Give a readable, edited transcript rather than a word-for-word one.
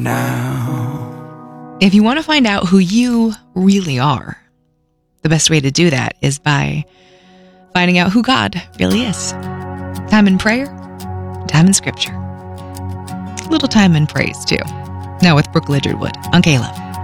now. If you want to find out who you really are, the best way to do that is by finding out who God really is. Time in prayer, time in scripture. A little time in praise, too. Now with Brooke Lidgerwood on K-Love.